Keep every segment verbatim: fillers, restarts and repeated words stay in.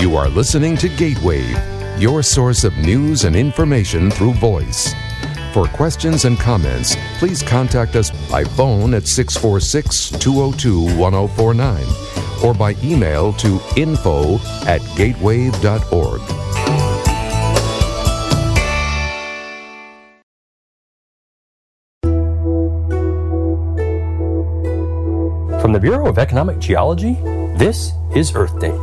You are listening to Gatewave, your source of news and information through voice. For questions and comments, please contact us by phone at six four six, two oh two, one oh four nine or by email to info at gatewave dot org. From the Bureau of Economic Geology, this is Earth Date.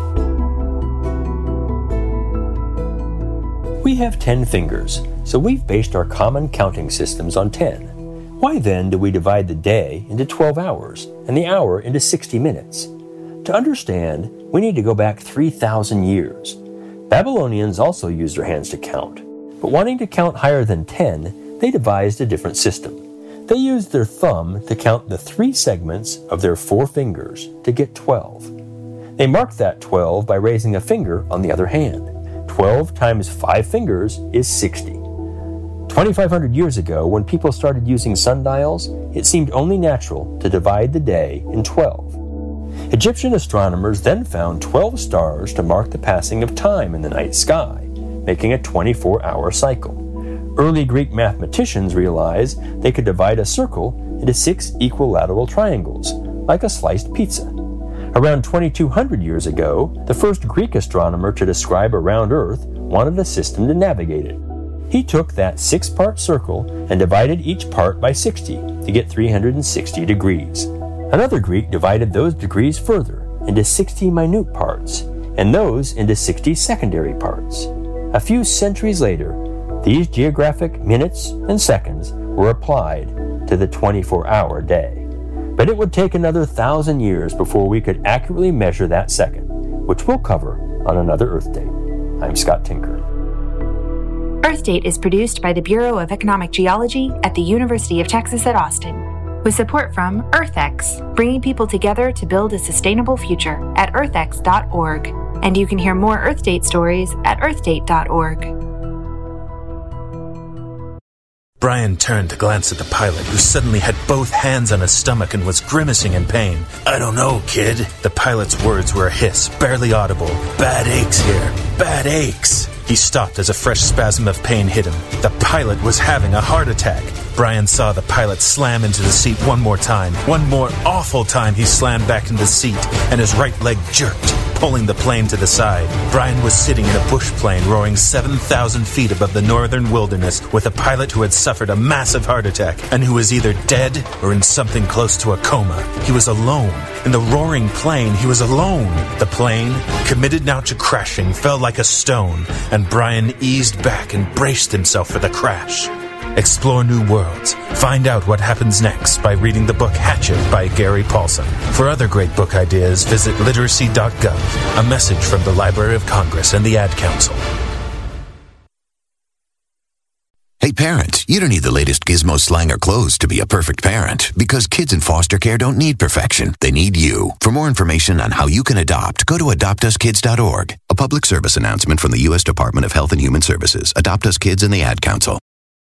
We have ten fingers, so we've based our common counting systems on ten. Why then do we divide the day into twelve hours and the hour into sixty minutes? To understand, we need to go back three thousand years. Babylonians also used their hands to count, but wanting to count higher than ten, they devised a different system. They used their thumb to count the three segments of their four fingers to get twelve. They marked that twelve by raising a finger on the other hand. twelve times five fingers is sixty. twenty-five hundred years ago, when people started using sundials, it seemed only natural to divide the day in twelve. Egyptian astronomers then found twelve stars to mark the passing of time in the night sky, making a twenty-four hour cycle. Early Greek mathematicians realized they could divide a circle into six equilateral triangles, like a sliced pizza. Around twenty-two hundred years ago, the first Greek astronomer to describe a round Earth wanted a system to navigate it. He took that six-part circle and divided each part by sixty to get three hundred sixty degrees. Another Greek divided those degrees further into sixty minute parts, and those into sixty secondary parts. A few centuries later, these geographic minutes and seconds were applied to the twenty-four hour day. But it would take another thousand years before we could accurately measure that second, which we'll cover on another Earth Date. I'm Scott Tinker. Earth Date is produced by the Bureau of Economic Geology at the University of Texas at Austin, with support from EarthX, bringing people together to build a sustainable future at earth x dot org. And you can hear more Earth Date stories at earth date dot org. Brian turned to glance at the pilot, who suddenly had both hands on his stomach and was grimacing in pain. "I don't know, kid." The pilot's words were a hiss, barely audible. "Bad aches here. Bad aches." He stopped as a fresh spasm of pain hit him. The pilot was having a heart attack. Brian saw the pilot slam into the seat one more time. One more awful time he slammed back into the seat, and his right leg jerked, pulling the plane to the side. Brian was sitting in a bush plane roaring seven thousand feet above the northern wilderness with a pilot who had suffered a massive heart attack and who was either dead or in something close to a coma. He was alone. In the roaring plane, he was alone. The plane, committed now to crashing, fell like a stone, and Brian eased back and braced himself for the crash. Explore new worlds. Find out what happens next by reading the book Hatchet by Gary Paulson. For other great book ideas, visit literacy dot gov. A message from the Library of Congress and the Ad Council. Hey parents, you don't need the latest gizmo, slang, or clothes to be a perfect parent, because kids in foster care don't need perfection. They need you. For more information on how you can adopt, go to adopt us kids dot org. A public service announcement from the U S Department of Health and Human Services, Adopt Us Kids, and the Ad Council.